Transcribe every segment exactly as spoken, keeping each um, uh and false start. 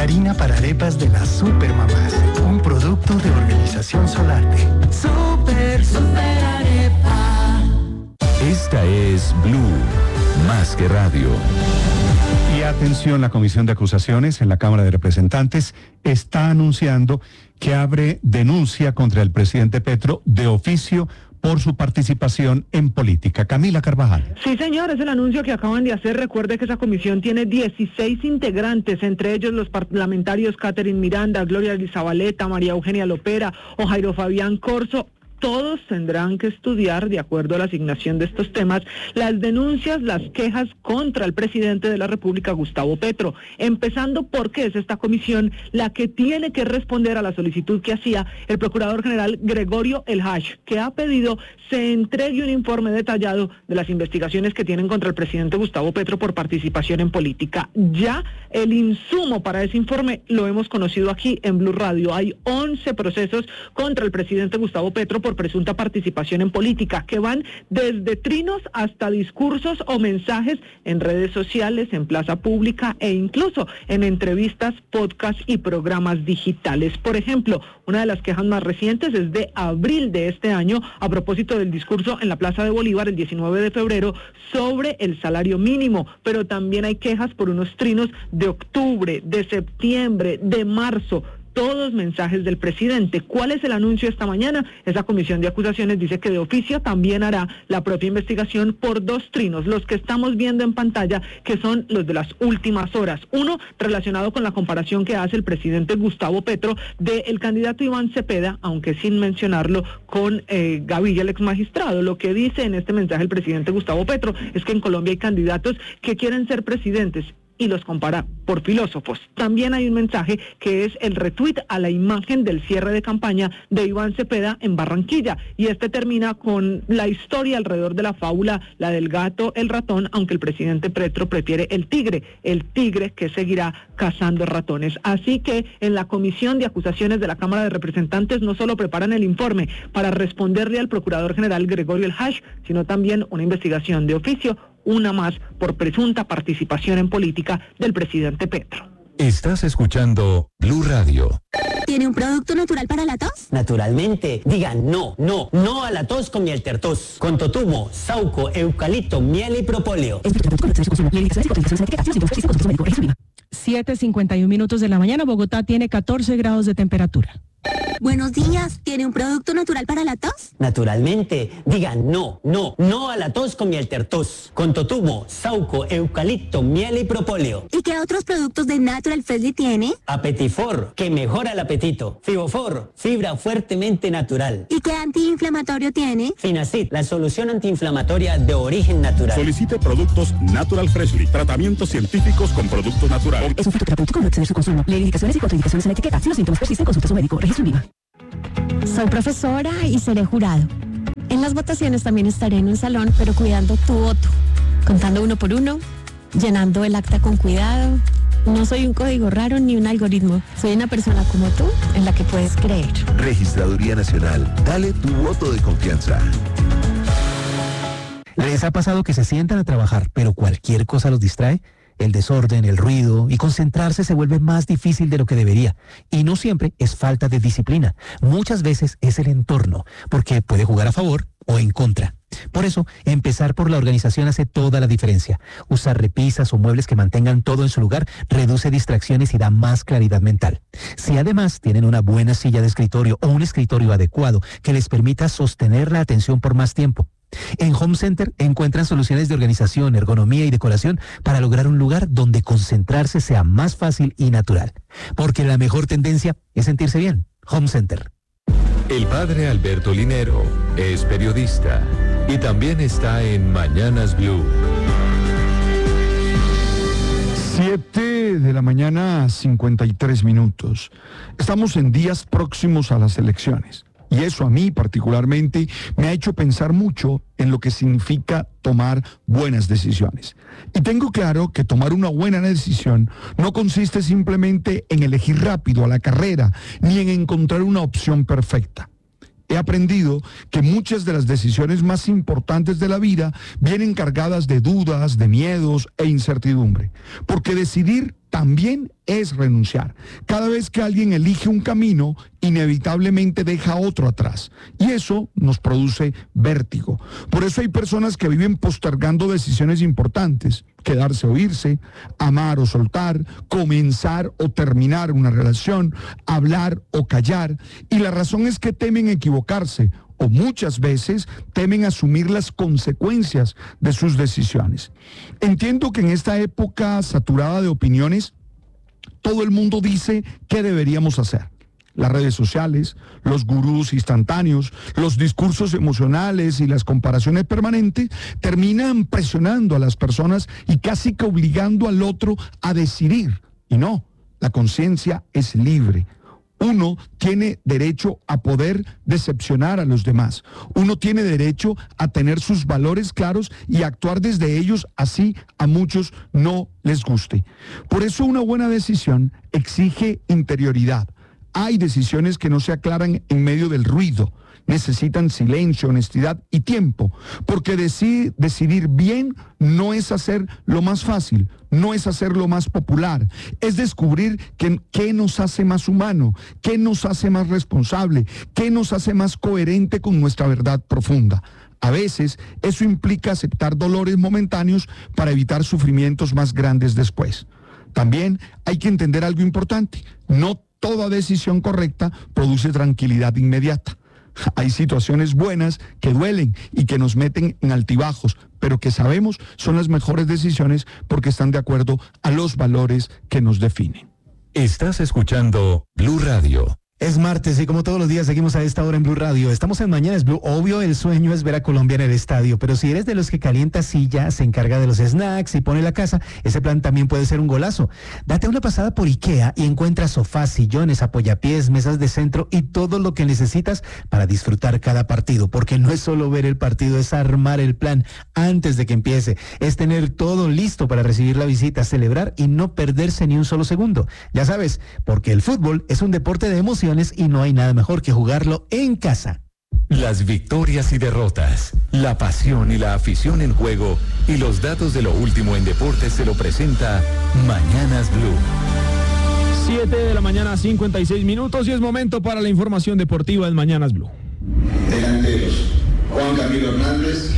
harina para arepas de las Supermamás, un producto de Organización Solarte. Super, super arepa. Esta es Blue, más que radio. Y atención, la Comisión de Acusaciones en la Cámara de Representantes está anunciando que abre denuncia contra el presidente Petro de oficio por su participación en política. Camila Carvajal. Sí, señor, es el anuncio que acaban de hacer. Recuerde que esa comisión tiene dieciséis integrantes, entre ellos los parlamentarios Catherine Miranda, Gloria Elizabaleta, María Eugenia Lopera o Jairo Fabián Corzo. Todos tendrán que estudiar, de acuerdo a la asignación de estos temas, las denuncias, las quejas contra el presidente de la República, Gustavo Petro, empezando porque es esta comisión la que tiene que responder a la solicitud que hacía el procurador general Gregorio El Hash, que ha pedido se entregue un informe detallado de las investigaciones que tienen contra el presidente Gustavo Petro por participación en política. Ya el insumo para ese informe lo hemos conocido aquí en Blue Radio. Hay once procesos contra el presidente Gustavo Petro por presunta participación en política, que van desde trinos hasta discursos o mensajes en redes sociales, en plaza pública e incluso en entrevistas, podcasts y programas digitales. Por ejemplo, una de las quejas más recientes es de abril de este año, a propósito del discurso en la Plaza de Bolívar el diecinueve de febrero sobre el salario mínimo, pero también hay quejas por unos trinos de octubre, de septiembre, de marzo. Todos mensajes del presidente. ¿Cuál es el anuncio esta mañana? Esa comisión de acusaciones dice que de oficio también hará la propia investigación por dos trinos, los que estamos viendo en pantalla, que son los de las últimas horas. Uno, relacionado con la comparación que hace el presidente Gustavo Petro del candidato Iván Cepeda, aunque sin mencionarlo, con eh, Gaviria, el ex magistrado. Lo que dice en este mensaje el presidente Gustavo Petro es que en Colombia hay candidatos que quieren ser presidentes y los compara por filósofos. También hay un mensaje que es el retweet a la imagen del cierre de campaña de Iván Cepeda en Barranquilla, y este termina con la historia alrededor de la fábula, la del gato, el ratón, aunque el presidente Petro prefiere el tigre, el tigre que seguirá cazando ratones. Así que en la Comisión de Acusaciones de la Cámara de Representantes no solo preparan el informe para responderle al procurador general Gregorio El Hash, sino también una investigación de oficio, una más por presunta participación en política del presidente Petro. Estás escuchando Blue Radio. ¿Tiene un producto natural para la tos? Naturalmente. Digan no, no, no a la tos con miel tertos. Con totumo, sauco, eucalipto, miel y propóleo. siete cincuenta y uno minutos de la mañana, Bogotá tiene catorce grados de temperatura. Buenos días, ¿tiene un producto natural para la tos? Naturalmente. Digan no, no, no a la tos con miel tertos. Con totumo, sauco, eucalipto, miel y propóleo. ¿Y qué otros productos de Natural Freshly tiene? Apetifor, que mejora el apetito. Fibofor, fibra fuertemente natural. ¿Y qué antiinflamatorio tiene? Finacid, la solución antiinflamatoria de origen natural. Solicite productos Natural Freshly, tratamientos científicos con productos naturales. Es un fitoterapéutico, no exceder su consumo. Lee indicaciones y contraindicaciones en la etiqueta. Si los síntomas persisten, consulte a su médico. Registro Viva. Soy profesora y seré jurado. En las votaciones también estaré en un salón, pero cuidando tu voto, contando uno por uno, llenando el acta con cuidado. No soy un código raro ni un algoritmo. Soy una persona como tú, en la que puedes creer. Registraduría Nacional. Dale tu voto de confianza. ¿Les ha pasado que se sientan a trabajar, pero cualquier cosa los distrae? El desorden, el ruido y concentrarse se vuelve más difícil de lo que debería. Y no siempre es falta de disciplina. Muchas veces es el entorno, porque puede jugar a favor o en contra. Por eso, empezar por la organización hace toda la diferencia. Usar repisas o muebles que mantengan todo en su lugar reduce distracciones y da más claridad mental. Si además tienen una buena silla de escritorio o un escritorio adecuado que les permita sostener la atención por más tiempo. En Home Center encuentran soluciones de organización, ergonomía y decoración para lograr un lugar donde concentrarse sea más fácil y natural. Porque la mejor tendencia es sentirse bien. Home Center. El padre Alberto Linero es periodista y también está en Mañanas Blue. Siete de la mañana, cincuenta y tres minutos. Estamos en días próximos a las elecciones. Y eso a mí particularmente me ha hecho pensar mucho en lo que significa tomar buenas decisiones. Y tengo claro que tomar una buena decisión no consiste simplemente en elegir rápido a la carrera, ni en encontrar una opción perfecta. He aprendido que muchas de las decisiones más importantes de la vida vienen cargadas de dudas, de miedos e incertidumbre. Porque decidir también es renunciar. Cada vez que alguien elige un camino, inevitablemente deja otro atrás. Y eso nos produce vértigo. Por eso hay personas que viven postergando decisiones importantes. Quedarse o irse, amar o soltar, comenzar o terminar una relación, hablar o callar. Y la razón es que temen equivocarse o muchas veces temen asumir las consecuencias de sus decisiones. Entiendo que en esta época saturada de opiniones, todo el mundo dice qué deberíamos hacer. Las redes sociales, los gurús instantáneos, los discursos emocionales y las comparaciones permanentes terminan presionando a las personas y casi que obligando al otro a decidir. Y no, la conciencia es libre. Uno tiene derecho a poder decepcionar a los demás. Uno tiene derecho a tener sus valores claros y actuar desde ellos, así a muchos no les guste. Por eso una buena decisión exige interioridad. Hay decisiones que no se aclaran en medio del ruido. Necesitan silencio, honestidad y tiempo, porque deci- decidir bien no es hacer lo más fácil, no es hacer lo más popular, es descubrir que, qué nos hace más humano, qué nos hace más responsable, qué nos hace más coherente con nuestra verdad profunda. A veces eso implica aceptar dolores momentáneos para evitar sufrimientos más grandes después. También hay que entender algo importante, no toda decisión correcta produce tranquilidad inmediata. Hay situaciones buenas que duelen y que nos meten en altibajos, pero que sabemos son las mejores decisiones porque están de acuerdo a los valores que nos definen. Estás escuchando Blue Radio. Es martes y como todos los días seguimos a esta hora en Blue Radio. Estamos en Mañanas Blue. Obvio, el sueño es ver a Colombia en el estadio, pero si eres de los que calienta silla, se encarga de los snacks y pone la casa, ese plan también puede ser un golazo. Date una pasada por IKEA y encuentra sofás, sillones, apoyapiés, mesas de centro y todo lo que necesitas para disfrutar cada partido, porque no es solo ver el partido, es armar el plan antes de que empiece, es tener todo listo para recibir la visita, celebrar y no perderse ni un solo segundo. Ya sabes, porque el fútbol es un deporte de emociones y no hay nada mejor que jugarlo en casa. Las victorias y derrotas, la pasión y la afición en juego y los datos de lo último en deportes se lo presenta Mañanas Blue. siete de la mañana, cincuenta y seis minutos y es momento para la información deportiva en Mañanas Blue. Delanteros, Juan Camilo Hernández.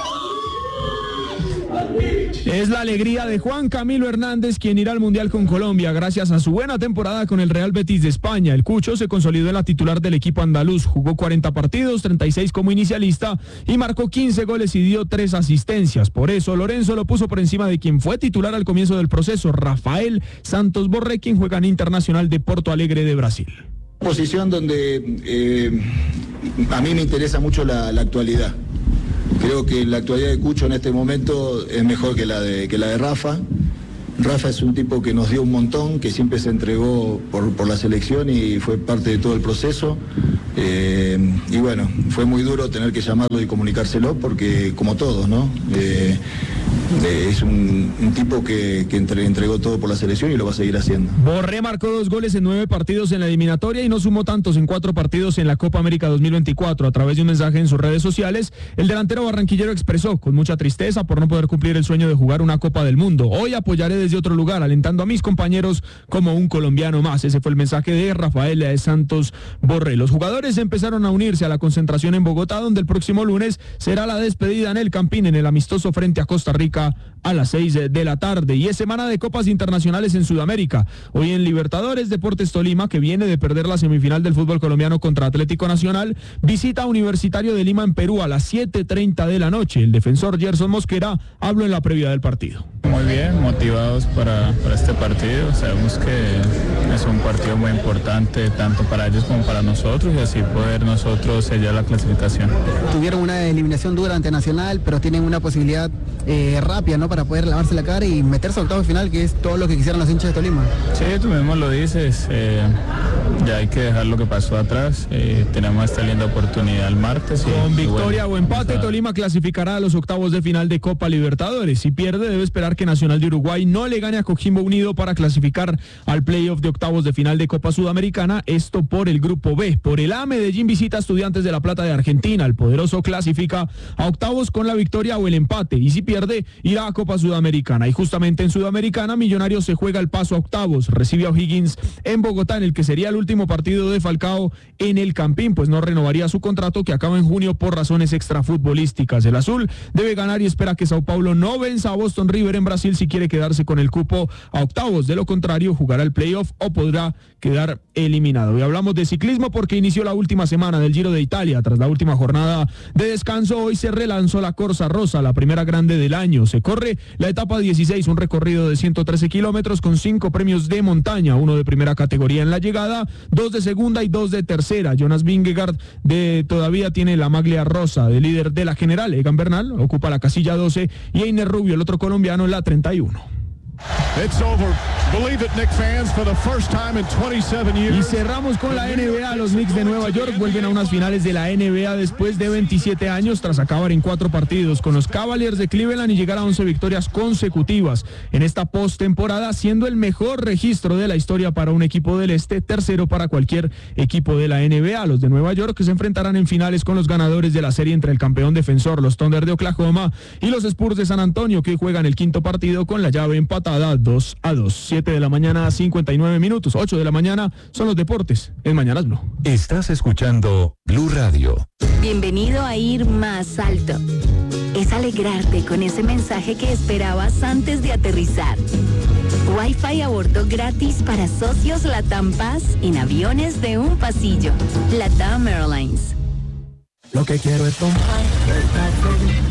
Es la alegría de Juan Camilo Hernández, quien irá al Mundial con Colombia gracias a su buena temporada con el Real Betis de España. El Cucho se consolidó en la titular del equipo andaluz, jugó cuarenta partidos, treinta y seis como inicialista y marcó quince goles y dio tres asistencias. Por eso Lorenzo lo puso por encima de quien fue titular al comienzo del proceso, Rafael Santos Borré, quien juega en Internacional de Porto Alegre de Brasil. Posición donde eh, a mí me interesa mucho la, la actualidad. Creo que la actualidad de Cucho en este momento es mejor que la de, que la de Rafa. Rafa es un tipo que nos dio un montón, que siempre se entregó por, por la selección y fue parte de todo el proceso. Eh, y bueno, fue muy duro tener que llamarlo y comunicárselo porque, como todos, ¿no? Eh, eh, es un, un tipo que, que entre, entregó todo por la selección y lo va a seguir haciendo. Borré marcó dos goles en nueve partidos en la eliminatoria y no sumó tantos en cuatro partidos en la Copa América dos mil veinticuatro. A través de un mensaje en sus redes sociales, el delantero barranquillero expresó con mucha tristeza por no poder cumplir el sueño de jugar una Copa del Mundo. Hoy apoyaré desde otro lugar, alentando a mis compañeros como un colombiano más. Ese fue el mensaje de Rafael Santos Borré. Los jugadores empezaron a unirse a la concentración en Bogotá, donde el próximo lunes será la despedida en el Campín, en el amistoso frente a Costa Rica a las seis de la tarde. Y es semana de copas internacionales en Sudamérica. Hoy en Libertadores, Deportes Tolima, que viene de perder la semifinal del fútbol colombiano contra Atlético Nacional, visita a Universitario de Lima en Perú a las siete treinta de la noche. El defensor Gerson Mosquera habló en la previa del partido. Muy bien, motivados para, para este partido. Sabemos que es un partido muy importante tanto para ellos como para nosotros y así poder nosotros sellar la clasificación. Tuvieron una eliminación dura ante Nacional, pero tienen una posibilidad eh, rápida, ¿no?, para poder lavarse la cara y meterse al octavo final, que es todo lo que quisieron los hinchas de Tolima. Sí, tú mismo lo dices. Eh, ya hay que dejar lo que pasó atrás. Eh, tenemos esta linda oportunidad el martes. Y, Con victoria y bueno, o empate, o sea, Tolima clasificará a los octavos de final de Copa Libertadores. Si pierde, debe esperar que Nacional de Uruguay no le gane a Coquimbo Unido para clasificar al playoff de octavos de final de Copa Sudamericana. Esto por el grupo B. Por el A, Medellín visita a Estudiantes de La Plata de Argentina. El poderoso clasifica a octavos con la victoria o el empate. Y si pierde, irá a Copa Sudamericana. Y justamente en Sudamericana, Millonarios se juega el paso a octavos. Recibe a O'Higgins en Bogotá, en el que sería el último partido de Falcao en el Campín, pues no renovaría su contrato que acaba en junio por razones extrafutbolísticas. El azul debe ganar y espera que Sao Paulo no venza a Boston River en Brasil si quiere quedarse con el cupo a octavos. De lo contrario, jugará el playoff o podrá quedar eliminado. Y hablamos de ciclismo porque inició la última semana del Giro de Italia. Tras la última jornada de descanso, hoy se relanzó la Corsa Rosa, la primera grande del año. Se corre la etapa dieciséis, un recorrido de ciento trece kilómetros con cinco premios de montaña, uno de primera categoría en la llegada, dos de segunda y dos de tercera. Jonas Vingegaard de, todavía tiene la maglia rosa de líder de la general. Egan Bernal ocupa la casilla doce y Einer Rubio, el otro colombiano, la treinta y uno. It's over. Believe it, Knicks fans, for the first time in twenty-seven years. Y cerramos con la N B A. Los Knicks de Nueva York vuelven a unas finales de la N B A después de veintisiete años, tras acabar en cuatro partidos con los Cavaliers de Cleveland y llegar a once victorias consecutivas en esta postemporada, siendo el mejor registro de la historia para un equipo del este, tercero para cualquier equipo de la N B A. Los de Nueva York que se enfrentarán en finales con los ganadores de la serie entre el campeón defensor, los Thunder de Oklahoma, y los Spurs de San Antonio, que juegan el quinto partido con la llave empatada dos a dos. siete de la mañana, cincuenta y nueve minutos. ocho de la mañana son los deportes en Mañanas Blue. Estás escuchando Blue Radio. Bienvenido a Ir Más Alto. Es alegrarte con ese mensaje que esperabas antes de aterrizar. Wi-Fi a bordo gratis para socios Latam Paz en aviones de un pasillo. Latam Airlines. Lo que quiero es tomar.